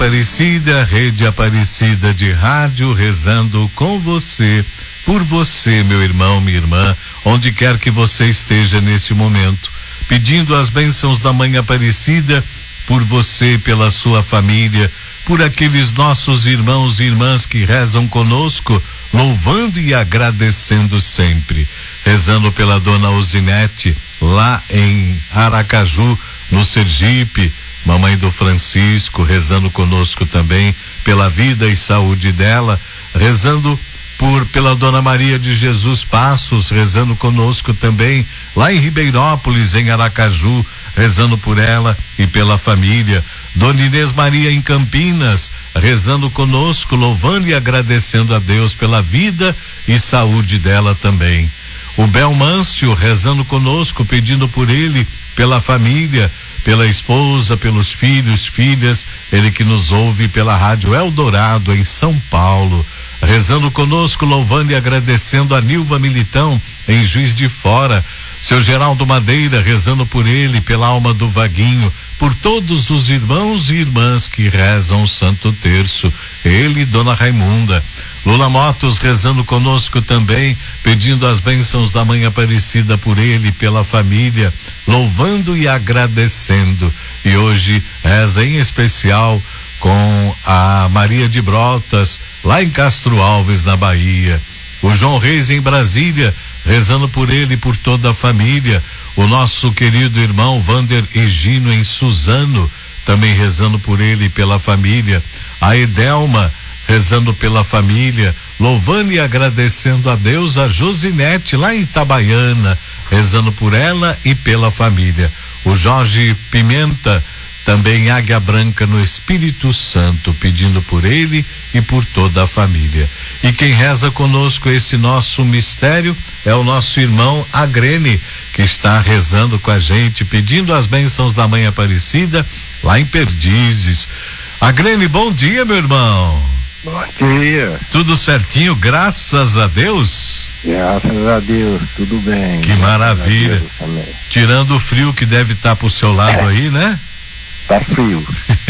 Aparecida, Rede Aparecida de Rádio, rezando com você, por você, meu irmão, minha irmã, onde quer que você esteja nesse momento, pedindo as bênçãos da Mãe Aparecida, por você, pela sua família, por aqueles nossos irmãos e irmãs que rezam conosco, louvando e agradecendo sempre, rezando pela dona Uzinete, lá em Aracaju, no Sergipe, mamãe do Francisco, rezando conosco também pela vida e saúde dela, rezando pela dona Maria de Jesus Passos, rezando conosco também, lá em Ribeirópolis, em Aracaju, rezando por ela e pela família. Dona Inês Maria em Campinas, rezando conosco, louvando e agradecendo a Deus pela vida e saúde dela também. O Belmâncio rezando conosco, pedindo por ele, pela família, pela esposa, pelos filhos, filhas, ele que nos ouve pela Rádio Eldorado em São Paulo, rezando conosco, louvando e agradecendo a Nilva Militão em Juiz de Fora. Seu Geraldo Madeira rezando por ele, pela alma do Vaguinho, por todos os irmãos e irmãs que rezam o Santo Terço, ele e Dona Raimunda. Lula Motos rezando conosco também, pedindo as bênçãos da Mãe Aparecida por ele, pela família, louvando e agradecendo. E hoje reza em especial com a Maria de Brotas, lá em Castro Alves, na Bahia. O João Reis em Brasília, rezando por ele e por toda a família. O nosso querido irmão Vander Egino em Suzano, também rezando por ele e pela família. A Edelma rezando pela família, louvando e agradecendo a Deus. A Josinete lá em Itabaiana, rezando por ela e pela família. O Jorge Pimenta, também Águia Branca no Espírito Santo, pedindo por ele e por toda a família. E quem reza conosco esse nosso mistério é o nosso irmão Agrene, que está rezando com a gente, pedindo as bênçãos da Mãe Aparecida lá em Perdizes. Agrene, bom dia, meu irmão. Bom dia. Tudo certinho, graças a Deus? Graças a Deus, tudo bem. Que maravilha. Tirando o frio que deve estar pro seu lado aí, né? Tá frio.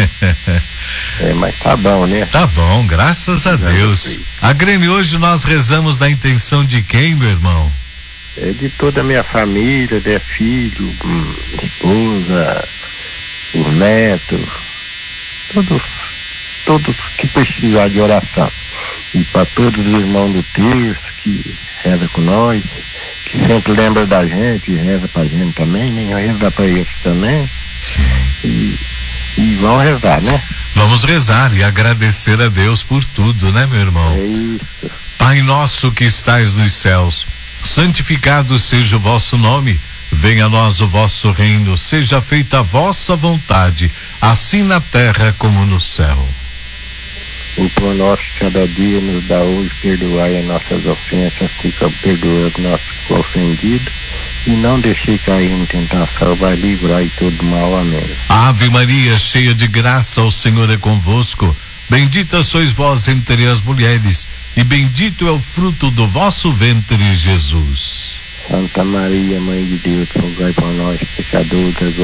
Mas tá bom, né? Tá bom, graças a Deus. Agrene, hoje nós rezamos na intenção de quem, meu irmão? É de toda a minha família, de filho, esposa, os netos, todos que precisar de oração. E para todos os irmãos do terço que reza com nós, que sempre lembra da gente, reza pra gente também, nem reza pra eles também. Sim. E vamos rezar, né? Vamos rezar e agradecer a Deus por tudo, né, meu irmão? É isso. Pai nosso que estais nos céus, santificado seja o vosso nome, venha a nós o vosso reino, seja feita a vossa vontade, assim na terra como no céu. O pão nosso cada dia nos dá hoje, perdoai as nossas ofensas, assim como perdoamos nossos ofendidos, e não deixei cair em tentação, vai livrar de todo mal. Amém. Ave Maria, cheia de graça, o Senhor é convosco, bendita sois vós entre as mulheres, e bendito é o fruto do vosso ventre, Jesus. Santa Maria, Mãe de Deus, rogai por nós, pecadores,